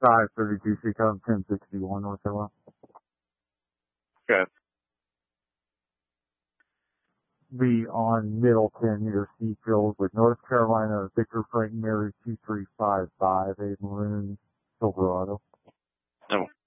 532 Seacom 1061 North Carolina. Okay. Be on Middleton near Seafield with North Carolina, Victor Frank Mary 2355, a maroon Silverado. Oh,